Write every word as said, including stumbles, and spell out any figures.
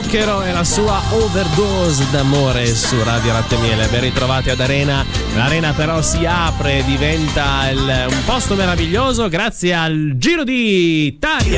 Zucchero e la sua overdose d'amore su Radio Latte e Miele. Ben ritrovati ad Arena. L'Arena però si apre, diventa il, un posto meraviglioso grazie al Giro d'Italia.